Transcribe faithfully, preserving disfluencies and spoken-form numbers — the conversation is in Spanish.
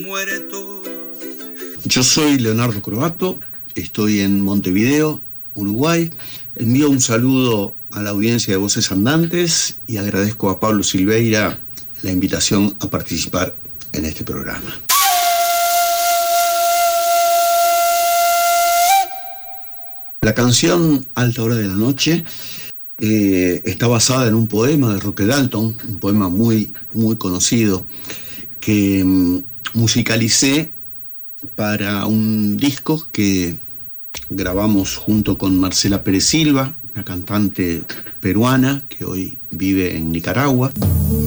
Muertos. Yo soy Leonardo Croato, estoy en Montevideo, Uruguay. Envío un saludo a la audiencia de Voces Andantes y agradezco a Pablo Silveira la invitación a participar en este programa. La canción Alta Hora de la Noche eh, está basada en un poema de Roque Dalton, un poema muy, muy conocido, que um, musicalicé para un disco que grabamos junto con Marcela Pérez Silva, una cantante peruana que hoy vive en Nicaragua.